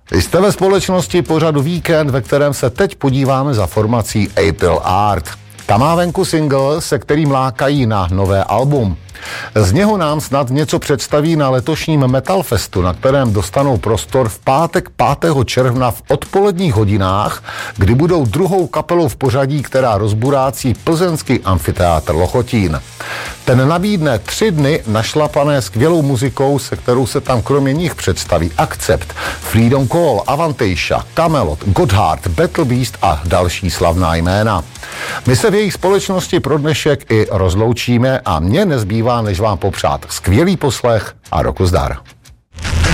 Jste ve společnosti pořadu Víkend, ve kterém se teď podíváme za formací April Art. Ta má venku single, se kterým lákají na nové album. Z něho nám snad něco představí na letošním Metal Festu, na kterém dostanou prostor v pátek 5. června v odpoledních hodinách, kdy budou druhou kapelou v pořadí, která rozburácí plzeňský amfiteátr Lochotín. Ten nabídne 3 dny našlapané skvělou muzikou, se kterou se tam kromě nich představí Accept, Freedom Call, Avantasia, Camelot, Gotthard, Battle Beast a další slavná jména. My se v jejich společnosti pro dnešek i rozloučíme a mně nezbývá, než vám popřát skvělý poslech a roku zdar.